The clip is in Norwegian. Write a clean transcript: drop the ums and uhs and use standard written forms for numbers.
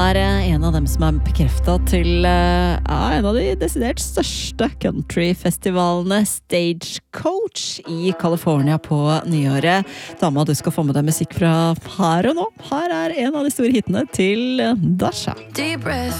er en av dem som bekreftet til en av de desidert største countryfestivalene, Stagecoach i California på nyåret. Dama, du skal få med deg musikk fra her og nå. Her en av de store hitene til Dasha.